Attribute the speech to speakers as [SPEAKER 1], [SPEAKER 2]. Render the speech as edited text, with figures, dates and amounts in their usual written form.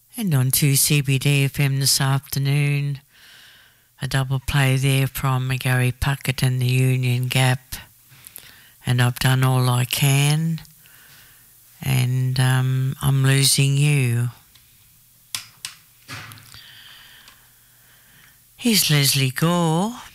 [SPEAKER 1] And on to CBD FM this afternoon, a double play there from Gary Puckett and the Union Gap. And I've done all I can, and I'm losing you. Here's Leslie Gore.